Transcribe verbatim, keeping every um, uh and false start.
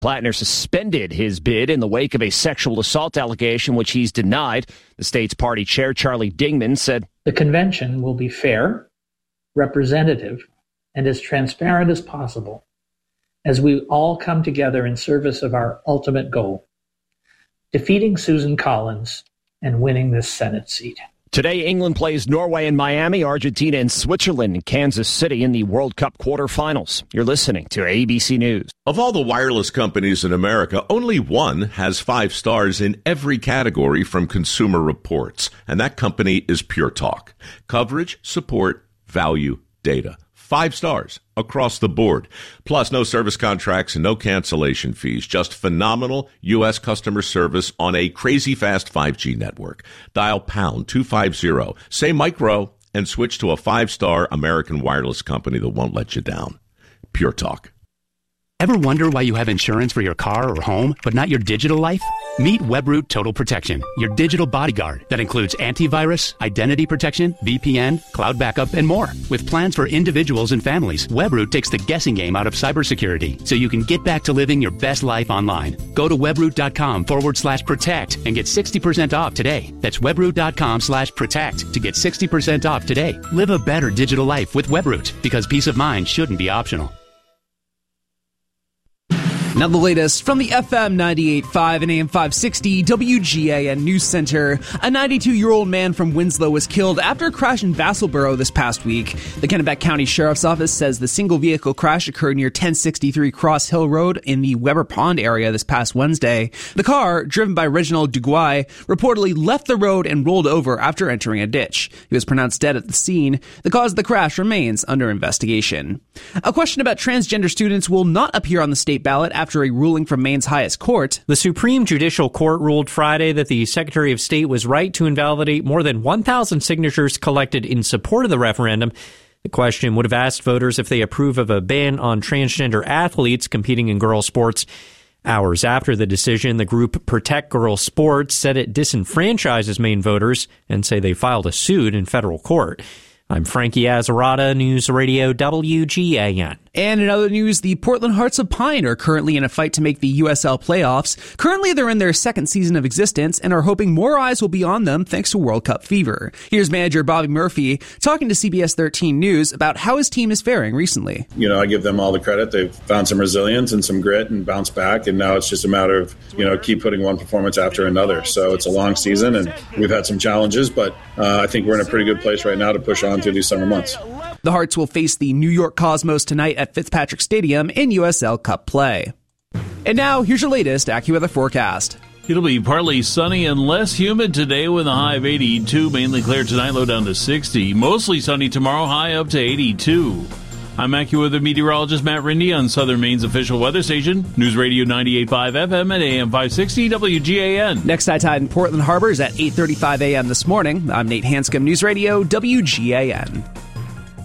Plattner suspended his bid in the wake of a sexual assault allegation, which he's denied. The state's party chair, Charlie Dingman, said, "The convention will be fair, representative, and as transparent as possible as we all come together in service of our ultimate goal, defeating Susan Collins and winning this Senate seat." Today, England plays Norway and Miami, Argentina and Switzerland in Kansas City in the World Cup quarterfinals. You're listening to A B C News. Of all the wireless companies in America, only one has five stars in every category from Consumer Reports, and that company is Pure Talk. Coverage, support, value, data. Five stars across the board. Plus, no service contracts and no cancellation fees. Just phenomenal U S customer service on a crazy fast five G network. Dial pound two fifty, say micro, and switch to a five-star American wireless company that won't let you down. Pure Talk. Ever wonder why you have insurance for your car or home, but not your digital life? Meet Webroot Total Protection, your digital bodyguard that includes antivirus, identity protection, V P N, cloud backup, and more. With plans for individuals and families, Webroot takes the guessing game out of cybersecurity so you can get back to living your best life online. Go to webroot.com forward slash protect and get sixty percent off today. That's webroot.com slash protect to get sixty percent off today. Live a better digital life with Webroot, because peace of mind shouldn't be optional. Now the latest from the F M ninety-eight point five and A M five sixty W G A N News Center. A ninety-two-year-old man from Winslow was killed after a crash in Vassalboro this past week. The Kennebec County Sheriff's Office says the single-vehicle crash occurred near ten sixty-three Cross Hill Road in the Weber Pond area this past Wednesday. The car, driven by Reginald Duguay, reportedly left the road and rolled over after entering a ditch. He was pronounced dead at the scene. The cause of the crash remains under investigation. A question about transgender students will not appear on the state ballot after a ruling from Maine's highest court. The Supreme Judicial Court ruled Friday that the Secretary of State was right to invalidate more than one thousand signatures collected in support of the referendum. The question would have asked voters if they approve of a ban on transgender athletes competing in girls' sports. Hours after the decision, the group Protect Girls Sports said it disenfranchises Maine voters and say they filed a suit in federal court. I'm Frankie Azzarata, News Radio W G A N. And in other news, the Portland Hearts of Pine are currently in a fight to make the U S L playoffs. Currently, they're in their second season of existence and are hoping more eyes will be on them thanks to World Cup fever. Here's manager Bobby Murphy talking to C B S thirteen News about how his team is faring recently. You know, I give them all the credit. They've found some resilience and some grit and bounced back, and now it's just a matter of, you know, keep putting one performance after another. So it's a long season, and we've had some challenges, but uh, I think we're in a pretty good place right now to push on through these summer months. The Hearts will face the New York Cosmos tonight at Fitzpatrick Stadium in U S L Cup play. And now, here's your latest AccuWeather forecast. It'll be partly sunny and less humid today with a high of eighty-two. Mainly clear tonight, low down to sixty. Mostly sunny tomorrow, high up to eighty-two. I'm AccuWeather meteorologist Matt Rindy on Southern Maine's official weather station, News Radio ninety-eight point five F M and A M five sixty W G A N. Next high tide in Portland Harbor is at eight thirty-five a.m. this morning. I'm Nate Hanscom, News Radio W G A N.